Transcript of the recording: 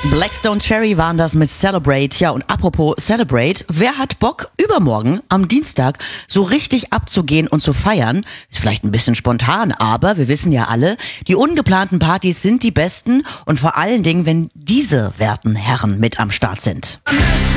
Blackstone Cherry waren das mit Celebrate. Ja, und apropos Celebrate, wer hat Bock, übermorgen am Dienstag so richtig abzugehen und zu feiern? Ist vielleicht ein bisschen spontan, aber wir wissen ja alle, die ungeplanten Partys sind die besten und vor allen Dingen, wenn diese werten Herren mit am Start sind.